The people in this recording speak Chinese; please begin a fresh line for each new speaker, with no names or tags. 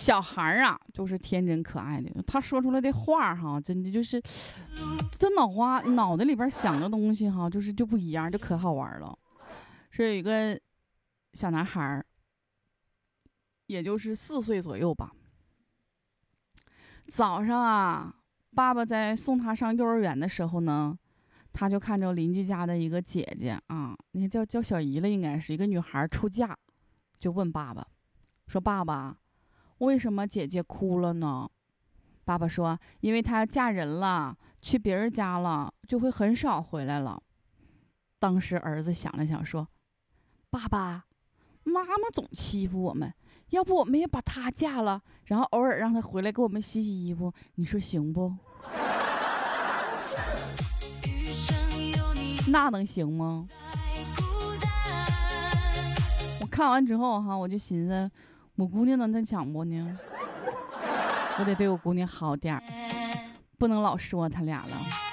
小孩啊，就是天真可爱的，他说出来的话哈，真的就是他脑袋里边想的东西哈，就不一样，就可好玩了。是有一个小男孩，也就是4岁左右吧。早上啊，爸爸在送他上幼儿园的时候呢，他就看着邻居家的一个姐姐啊，那叫小姨了，应该是一个女孩出嫁，就问爸爸说：“爸爸，为什么姐姐哭了呢？”爸爸说：“因为她要嫁人了，去别人家了，就会很少回来了。”当时儿子想了想说：“爸爸，妈妈总欺负我们，要不我们也把她嫁了，然后偶尔让她回来给我们洗洗衣服，你说行不？”那能行吗？我看完之后哈，我就寻思，我姑娘能抢不呢？我得对我姑娘好点儿，不能老说他俩了。